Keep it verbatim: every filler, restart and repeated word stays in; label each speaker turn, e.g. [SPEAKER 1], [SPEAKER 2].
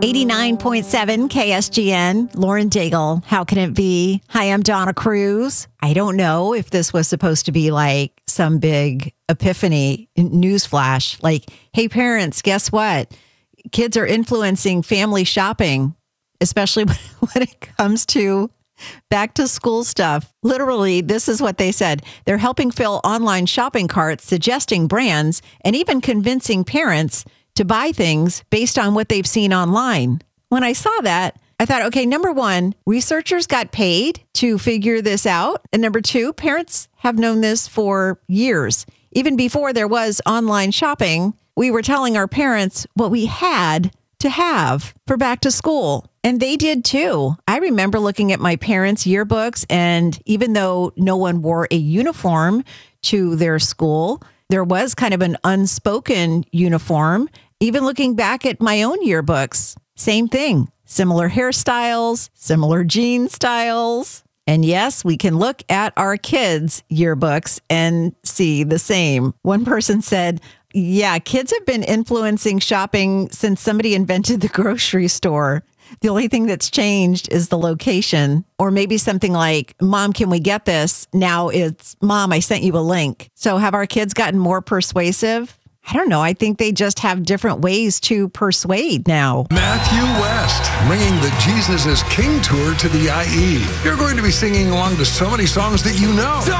[SPEAKER 1] eighty-nine point seven K S G N, Lauren Daigle. How can it be? Hi, I'm Donna Cruz. I don't know if this was supposed to be like some big epiphany newsflash. Like, hey, parents, guess what? Kids are influencing family shopping, especially when it comes to back to school stuff. Literally, this is what they said. They're helping fill online shopping carts, suggesting brands, and even convincing parents to buy things based on what they've seen online. When I saw that, I thought, okay, number one, researchers got paid to figure this out. And number two, parents have known this for years. Even before there was online shopping, we were telling our parents what we had to have for back to school. And they did too. I remember looking at my parents' yearbooks, and even though no one wore a uniform to their school, there was kind of an unspoken uniform. Even looking back at my own yearbooks, same thing. Similar hairstyles, similar jean styles. And yes, we can look at our kids' yearbooks and see the same. One person said, yeah, kids have been influencing shopping since somebody invented the grocery store. The only thing that's changed is the location. Or maybe something like, Mom, can we get this? Now it's, Mom, I sent you a link. So have our kids gotten more persuasive? I don't know. I think they just have different ways to persuade now.
[SPEAKER 2] Matthew West, bringing the Jesus is King tour to the I E. You're going to be singing along to so many songs that you know.